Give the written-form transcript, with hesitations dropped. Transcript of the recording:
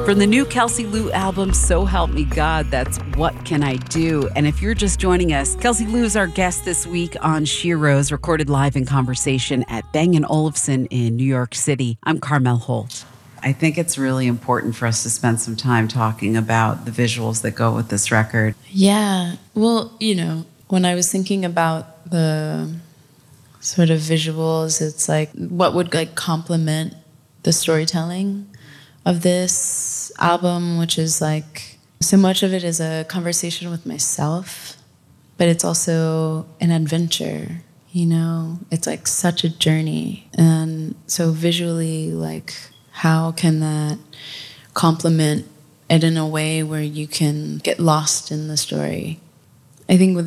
From the new Kelsey Lou album, So Help Me God, that's What Can I Do? And if you're just joining us, Kelsey Lou is our guest this week on Sheroes, recorded live in conversation at Bang & Olufsen in New York City. I'm Carmel Holt. I think it's really important for us to spend some time talking about the visuals that go with this record. Yeah. Well, when I was thinking about the sort of visuals, it's like what would complement the storytelling of this album, which is like so much of it is a conversation with myself, but it's also an adventure, It's like such a journey. And so visually, like, how can that complement it in a way where you can get lost in the story? I think with